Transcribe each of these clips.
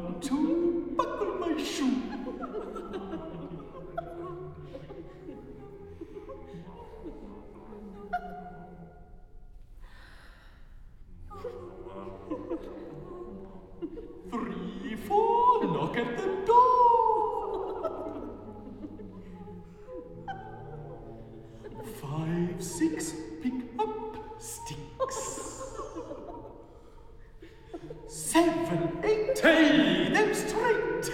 1, 2, buckle my shoe. Three, four, knock at the door. 5, 6, pick up sticks. 7, 8, tie them straight.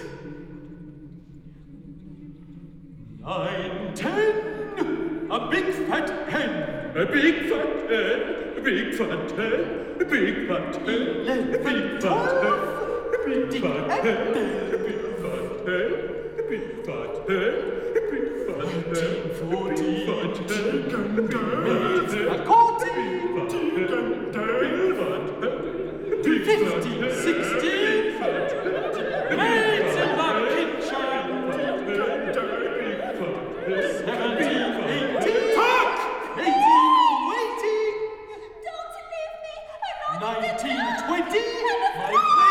9, 10, a big fat hen. A big fat hen, a big fat hen, a big fat hen, a big fat hen, a big fat hen, a big fat hen, a big fat hen, a big fat hen, 14, 15, 16, maids in the kitchen. 17, 18, talk! 18, waiting. Don't leave me. I'm not 19, 20, my